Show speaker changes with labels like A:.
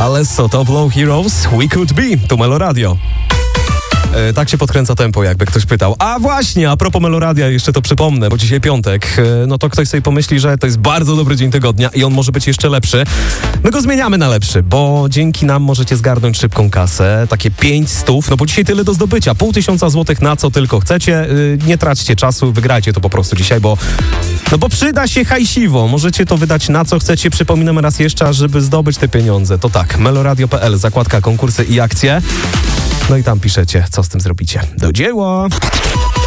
A: Alesso, Top Low Heroes, We Could Be, tu Meloradio. Tak się podkręca tempo, jakby ktoś pytał. A właśnie, a propos Meloradia, jeszcze to przypomnę, bo dzisiaj piątek, no to ktoś sobie pomyśli, że to jest bardzo dobry dzień tygodnia i on może być jeszcze lepszy. My go zmieniamy na lepszy, bo dzięki nam możecie zgarnąć szybką kasę, takie 500, no bo dzisiaj tyle do zdobycia, 500 złotych na co tylko chcecie. Nie traćcie czasu, wygrajcie to po prostu dzisiaj, bo przyda się hajsiwo. Możecie to wydać na co chcecie. Przypominam raz jeszcze, żeby zdobyć te pieniądze. To tak, meloradio.pl, zakładka konkursy i akcje. No i tam piszecie, co z tym zrobicie. Do dzieła!